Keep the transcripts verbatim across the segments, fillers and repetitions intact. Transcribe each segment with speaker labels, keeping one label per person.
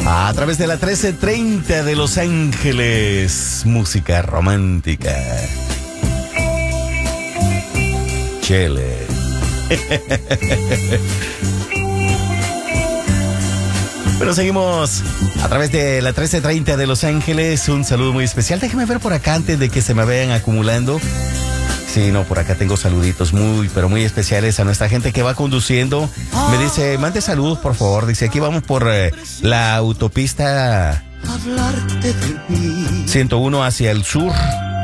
Speaker 1: A través de la trece treinta de Los Ángeles, música romántica. Chele. Pero seguimos a través de la trece treinta de Los Ángeles. Un saludo muy especial. Déjeme ver por acá antes de que se me vayan acumulando. Sí, no, por acá tengo saluditos muy, pero muy especiales a nuestra gente que va conduciendo. Me dice, mande saludos, por favor. Dice, aquí vamos por eh, la autopista ciento uno hacia el sur.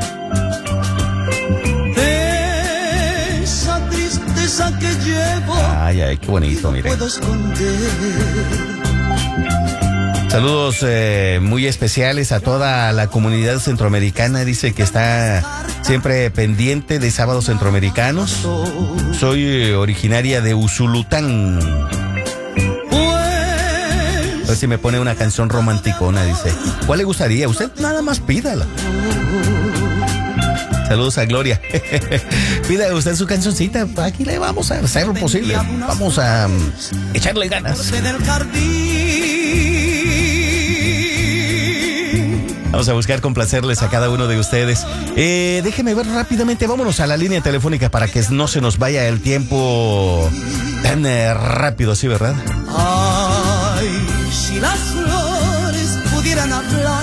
Speaker 2: Esa tristeza que llevo.
Speaker 1: Ay, ay, qué bonito, mire. Saludos eh, muy especiales a toda la comunidad centroamericana. Dice que está siempre pendiente de Sábados Centroamericanos. Soy eh, originaria de Usulután. A ver si me pone una canción romanticona, dice. ¿Cuál le gustaría? Usted nada más pídala. Saludos a Gloria. Pida usted su cancioncita. Aquí le vamos a hacer lo posible. Vamos a um, echarle ganas. Vamos a buscar complacerles a cada uno de ustedes. Eh, déjeme ver rápidamente. Vámonos a la línea telefónica para que no se nos vaya el tiempo tan eh, rápido, ¿sí, verdad?
Speaker 2: Ay, si las flores pudieran hablar,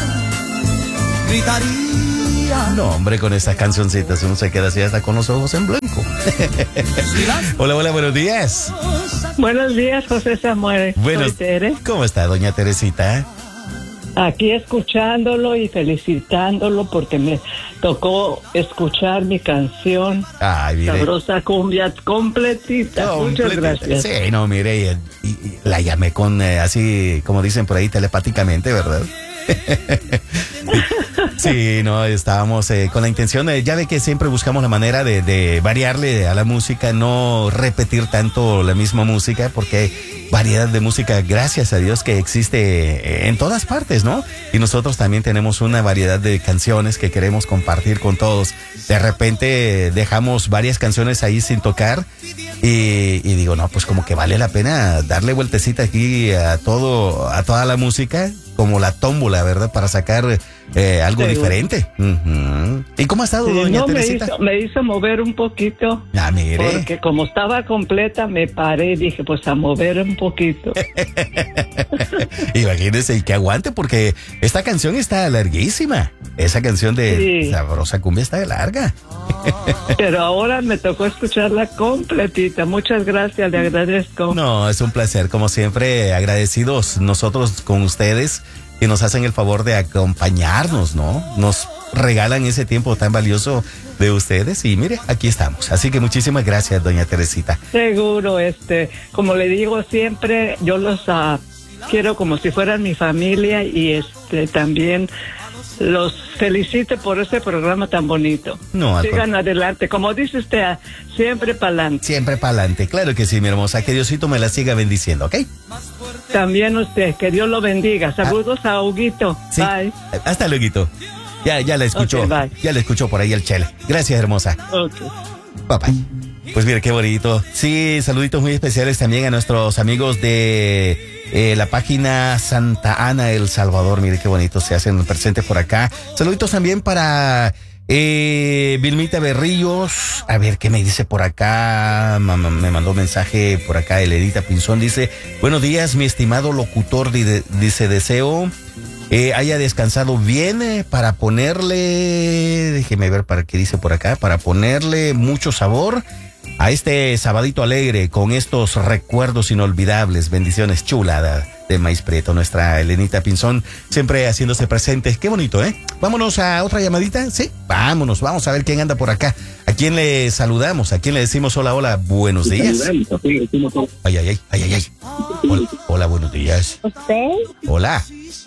Speaker 2: gritaría.
Speaker 1: No, hombre, con estas cancioncitas uno se queda así hasta con los ojos en blanco. Hola, hola, buenos días.
Speaker 3: Buenos días, José Samuel.
Speaker 1: Buenos.
Speaker 3: Soy Tere.
Speaker 1: ¿Cómo está, doña Teresita?
Speaker 3: Aquí escuchándolo y felicitándolo porque me tocó escuchar mi canción.
Speaker 1: Ay, mire.
Speaker 3: Sabrosa cumbia completita.
Speaker 1: Completita.
Speaker 3: Muchas gracias.
Speaker 1: Sí, no, mire, y, y la llamé con eh, así, como dicen por ahí, telepáticamente, ¿verdad? Sí, no, estábamos eh, con la intención, eh, ya ve que siempre buscamos la manera de, de variarle a la música, no repetir tanto la misma música, porque hay variedad de música, gracias a Dios, que existe en todas partes, ¿no? Y nosotros también tenemos una variedad de canciones que queremos compartir con todos. De repente dejamos varias canciones ahí sin tocar y, y digo, no, pues como que vale la pena darle vueltecita aquí a todo, a toda la música, como la tómbola, ¿verdad? Para sacar eh, algo
Speaker 3: sí,
Speaker 1: diferente. Uh-huh. ¿Y cómo ha estado,
Speaker 3: sí,
Speaker 1: doña
Speaker 3: no,
Speaker 1: Teresita?
Speaker 3: Me hizo, me hizo mover un poquito.
Speaker 1: Ah, mire.
Speaker 3: Porque como estaba completa, me paré y dije, pues a mover un poquito.
Speaker 1: Imagínese, y que aguante, porque esta canción está larguísima. Esa canción de
Speaker 3: Sí.
Speaker 1: Sabrosa Cumbia está larga.
Speaker 3: Pero ahora me tocó escucharla completita. Muchas gracias, le agradezco.
Speaker 1: No, es un placer, como siempre, agradecidos nosotros con ustedes que nos hacen el favor de acompañarnos, ¿no? Nos regalan ese tiempo tan valioso de ustedes y mire, aquí estamos. Así que muchísimas gracias, doña Teresita.
Speaker 3: Seguro, este, como le digo siempre, yo los uh, quiero como si fueran mi familia y este también los felicito por este programa tan bonito.
Speaker 1: No, al
Speaker 3: Sigan adelante, como dice usted, uh, siempre para adelante.
Speaker 1: Siempre para adelante, claro que sí, mi hermosa. Que Diosito me la siga bendiciendo, ¿ok?
Speaker 3: También usted, que Dios lo bendiga. Saludos ah. a Huguito.
Speaker 1: Sí.
Speaker 3: Bye.
Speaker 1: Hasta luego. Ya, ya la escuchó.
Speaker 3: Okay,
Speaker 1: ya la escuchó por ahí el Chele. Gracias, hermosa.
Speaker 3: Okay.
Speaker 1: Bye bye. Pues mire, qué bonito. Sí, saluditos muy especiales también a nuestros amigos de eh, la página Santa Ana, El Salvador. Mire qué bonito se hacen presentes por acá. Saluditos también para eh, Vilmita Berrillos. A ver qué me dice por acá. Mamá, me mandó un mensaje por acá. Eledita Pinzón dice: buenos días, mi estimado locutor. Dice: deseo eh, haya descansado bien eh, para ponerle, déjeme ver para qué dice por acá, para ponerle mucho sabor a este sabadito alegre con estos recuerdos inolvidables. Bendiciones, chulada de Maíz Prieto, nuestra Elenita Pinzón, siempre haciéndose presente. Qué bonito, ¿eh? Vámonos a otra llamadita, ¿sí? Vámonos, vamos a ver quién anda por acá. ¿A quién le saludamos? ¿A quién le decimos hola, hola, buenos días? Ay, ay, ay, ay, ay, ay. Hola, hola, buenos días.
Speaker 4: ¿Usted?
Speaker 1: Hola.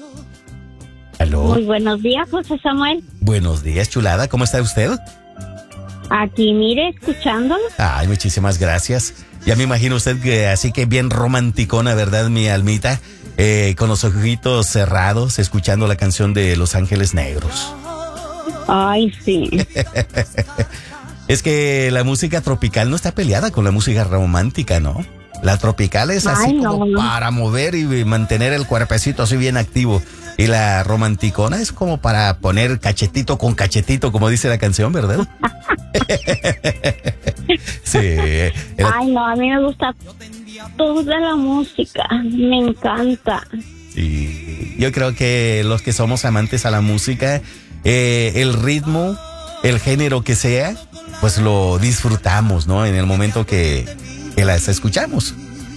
Speaker 1: ¿Aló?
Speaker 4: Muy buenos días, José Samuel.
Speaker 1: Buenos días, chulada, ¿cómo está usted?
Speaker 4: Aquí, mire, escuchándolo.
Speaker 1: Ay, muchísimas gracias. Ya me imagino usted que así que bien romanticona, ¿verdad, mi almita? Eh, con los ojitos cerrados, escuchando la canción de Los Ángeles Negros.
Speaker 4: Ay, sí.
Speaker 1: Es que la música tropical no está peleada con la música romántica, ¿no? La tropical es así
Speaker 4: Ay,
Speaker 1: como
Speaker 4: no, no.
Speaker 1: para mover y mantener el cuerpecito así bien activo. Y la romanticona es como para poner cachetito con cachetito, como dice la canción, ¿verdad? Sí. Era-
Speaker 4: Ay, no, a mí me gusta toda la música. Me encanta.
Speaker 1: Sí, yo creo que los que somos amantes a la música, eh, el ritmo, el género que sea, pues lo disfrutamos, ¿no? En el momento que, que las escuchamos.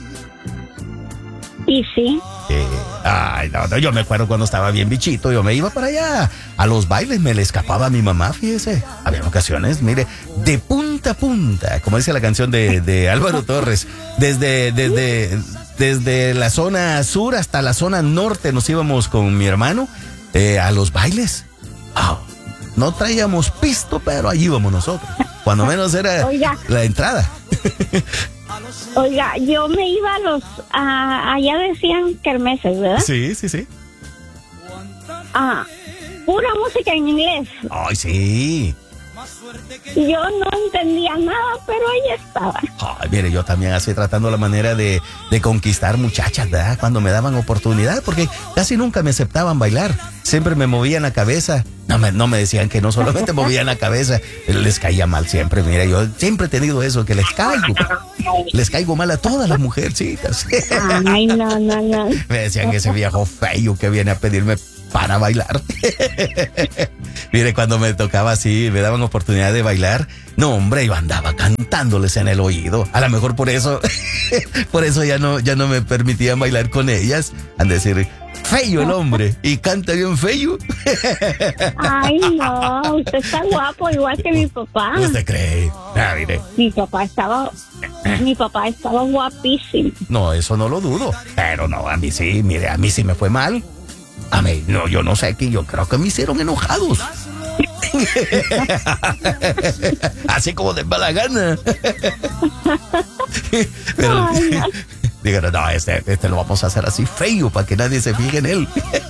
Speaker 4: Y sí.
Speaker 1: Eh, ay, no, no, yo me acuerdo cuando estaba bien bichito, yo me iba para allá a los bailes, me le escapaba a mi mamá, fíjese. Había ocasiones, mire, de punta a punta, como dice la canción de, de Álvaro Torres, desde, desde, desde la zona sur hasta la zona norte nos íbamos con mi hermano eh, a los bailes. Ah, no traíamos pisto, pero allí íbamos nosotros. Cuando menos era
Speaker 4: Oiga.
Speaker 1: la entrada.
Speaker 4: Oiga, yo me iba a los, a, allá decían kermeses, ¿verdad?
Speaker 1: Sí, sí, sí.
Speaker 4: Ah, pura música en inglés.
Speaker 1: Ay, sí.
Speaker 4: Yo no entendía nada, pero ahí estaba.
Speaker 1: Ay, mire, yo también así tratando la manera de, de conquistar muchachas, ¿verdad? Cuando me daban oportunidad, porque casi nunca me aceptaban bailar. Siempre me movían la cabeza. No me, no me decían que no, solamente movían la cabeza. Les caía mal siempre. Mira, yo siempre he tenido eso, que les caigo. Les caigo mal a todas las mujercitas.
Speaker 4: Ay, no, no, no.
Speaker 1: Me decían que ese viejo feo que viene a pedirme para bailar. Mire, cuando me tocaba así, me daban oportunidad de bailar. No, hombre, yo andaba cantándoles en el oído. A lo mejor por eso, por eso ya no, ya no me permitían bailar con ellas. Han de decir, feo el hombre, y canta bien feo.
Speaker 4: Ay, no, usted está guapo, igual que mi papá.
Speaker 1: ¿Usted cree? Ah, mire.
Speaker 4: Mi papá estaba, mi papá estaba guapísimo.
Speaker 1: No, eso no lo dudo. Pero no, a mí sí, mire, a mí sí me fue mal. A mí, no, yo no sé, que yo creo que me hicieron enojados. Así como de mala gana. Pero,
Speaker 4: Ay, no.
Speaker 1: digan, no, este, este lo vamos a hacer así feo para que nadie se fije en él.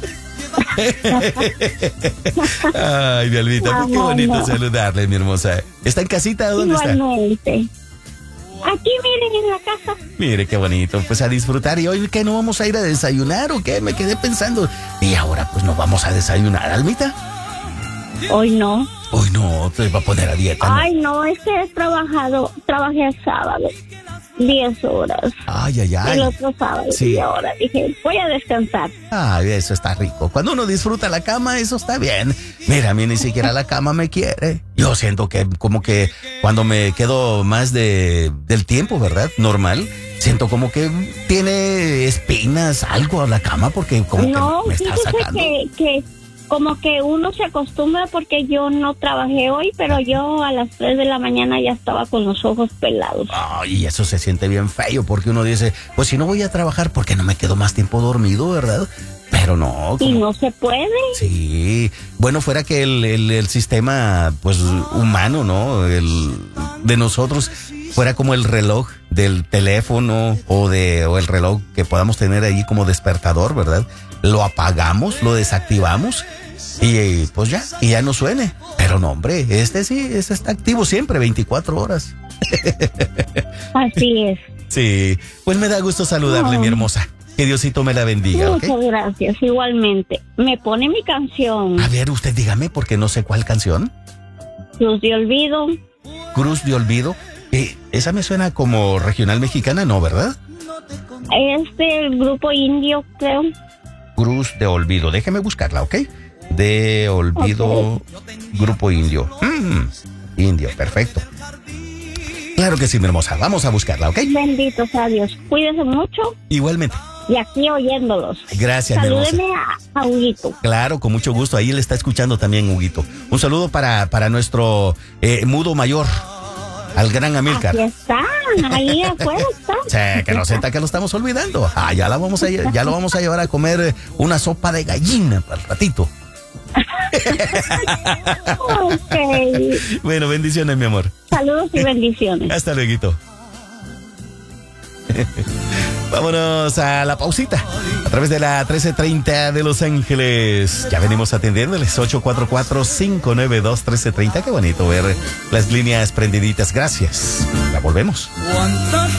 Speaker 1: Ay, mi Alvita, pues qué
Speaker 4: No,
Speaker 1: bonito
Speaker 4: no.
Speaker 1: saludarle, mi hermosa. ¿Está en casita? ¿Dónde está?
Speaker 4: Igualmente. Aquí, miren, en la casa.
Speaker 1: Mire, qué bonito, pues a disfrutar. ¿Y hoy qué, no vamos a ir a desayunar o qué? Me quedé pensando. Y ahora pues no vamos a desayunar, Almita.
Speaker 4: Hoy no.
Speaker 1: Hoy no, te va a poner a dieta, ¿no?
Speaker 4: Ay, no, es que he trabajado, trabajé el sábado, diez horas.
Speaker 1: Ay, ay, ay.
Speaker 4: El otro sábado,
Speaker 1: Sí.
Speaker 4: y ahora dije, voy a descansar.
Speaker 1: Ay, eso está rico. Cuando uno disfruta la cama, eso está bien. Mira, a mí ni siquiera la cama me quiere. Yo siento que como que cuando me quedo más de del tiempo, ¿verdad? Normal, siento como que tiene espinas, algo a la cama, porque como
Speaker 4: No,
Speaker 1: que me está
Speaker 4: fíjese
Speaker 1: sacando.
Speaker 4: que, que como que uno se acostumbra porque yo no trabajé hoy, pero yo a las tres de la mañana ya estaba con los ojos pelados.
Speaker 1: Ay, y eso se siente bien feo, porque uno dice, pues si no voy a trabajar, ¿por qué no me quedo más tiempo dormido, verdad? Pero no.
Speaker 4: Y
Speaker 1: como-
Speaker 4: no se puede.
Speaker 1: Sí, bueno, fuera que el, el, el sistema, pues, humano, ¿no? El de nosotros fuera como el reloj del teléfono o de o el reloj que podamos tener ahí como despertador, ¿verdad? Lo apagamos, lo desactivamos y pues ya, y ya no suene. Pero no, hombre, este sí, este está activo siempre, veinticuatro horas.
Speaker 4: Así es.
Speaker 1: Sí, pues me da gusto saludarle,
Speaker 4: Oh.
Speaker 1: mi hermosa. Que Diosito me la bendiga, ¿ok?
Speaker 4: Muchas gracias, igualmente. Me pone mi canción,
Speaker 1: A ver, usted dígame, porque no sé cuál canción.
Speaker 4: Luz de Olvido.
Speaker 1: Cruz de Olvido. Eh, esa me suena como regional mexicana, ¿no, verdad?
Speaker 4: Es del grupo indio, creo.
Speaker 1: Cruz de Olvido. Déjeme buscarla, ¿ok? De Olvido, Grupo Indio. Mm, indio, perfecto. Claro que sí, mi hermosa. Vamos a buscarla, ¿ok?
Speaker 4: Bendito sea Dios. Cuídense mucho
Speaker 1: Igualmente.
Speaker 4: y aquí oyéndolos.
Speaker 1: Gracias, mi hermosa.
Speaker 4: Salúdeme a, a Huguito.
Speaker 1: Claro, con mucho gusto. Ahí le está escuchando también, Huguito. Un saludo para, para nuestro eh, mudo mayor, al gran Amílcar.
Speaker 4: Aquí está, ahí afuera está.
Speaker 1: Sí, que no sienta que lo estamos olvidando. Ah, ya la vamos a lle- ya lo vamos a llevar a comer eh, una sopa de gallina al ratito.
Speaker 4: Ok.
Speaker 1: Bueno, bendiciones, mi amor.
Speaker 4: Saludos y bendiciones.
Speaker 1: Hasta luego. Vámonos a la pausita a través de la trece treinta de Los Ángeles. Ya venimos atendiéndoles ocho cuatro cuatro, cinco nueve dos, uno tres tres cero. Qué bonito ver las líneas prendiditas. Gracias. Ya volvemos.
Speaker 2: Cuántas